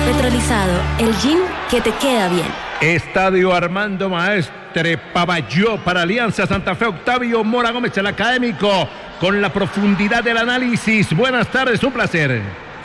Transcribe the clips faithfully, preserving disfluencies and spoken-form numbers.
Petrolizado, el gym que te queda bien. Estadio Armando Maestre Pavalló para Alianza Santa Fe. Octavio Mora Gómez, el académico, con la profundidad del análisis. Buenas tardes, un placer.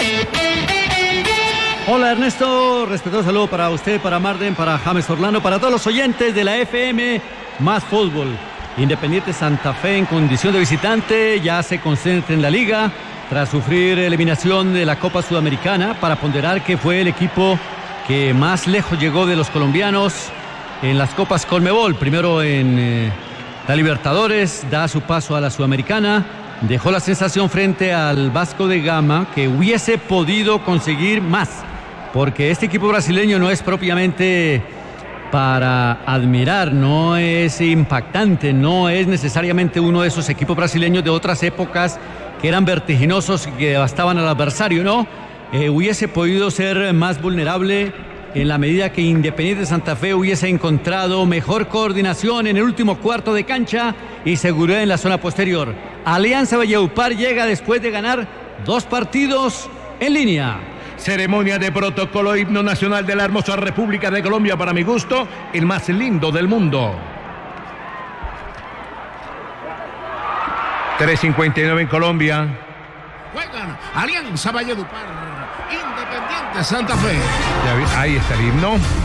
Hola Ernesto, respetuoso saludo para usted, para Marden, para James Orlando, para todos los oyentes de la F M Más Fútbol. Independiente Santa Fe en condición de visitante ya se concentra en la liga tras sufrir eliminación de la Copa Sudamericana, para ponderar que fue el equipo que más lejos llegó de los colombianos en las Copas Conmebol. Primero en eh, la Libertadores, da su paso a la Sudamericana, dejó la sensación frente al Vasco de Gama que hubiese podido conseguir más, porque este equipo brasileño no es propiamente para admirar, no es impactante, no es necesariamente uno de esos equipos brasileños de otras épocas que eran vertiginosos y que devastaban al adversario, ¿no? Eh, hubiese podido ser más vulnerable en la medida que Independiente Santa Fe hubiese encontrado mejor coordinación en el último cuarto de cancha y seguridad en la zona posterior. Alianza Valledupar llega después de ganar dos partidos en línea. Ceremonia de protocolo, himno nacional de la hermosa República de Colombia, para mi gusto, el más lindo del mundo. tres cincuenta y nueve en Colombia. Juegan Alianza Valledupar, Independiente Santa Fe. Ya vi, ahí está el himno.